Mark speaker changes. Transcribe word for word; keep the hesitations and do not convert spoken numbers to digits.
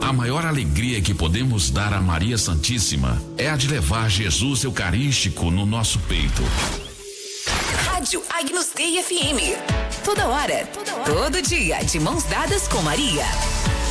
Speaker 1: A maior alegria que podemos dar a Maria Santíssima é a de levar Jesus Eucarístico no nosso peito.
Speaker 2: Rádio Agnus Dei F M. Toda hora, toda hora, todo dia, de mãos dadas com Maria.